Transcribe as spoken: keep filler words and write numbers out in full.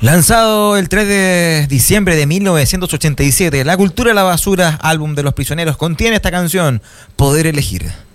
Lanzado el tres de diciembre de mil novecientos ochenta y siete, La cultura de la basura, álbum de Los Prisioneros, contiene esta canción, Poder elegir.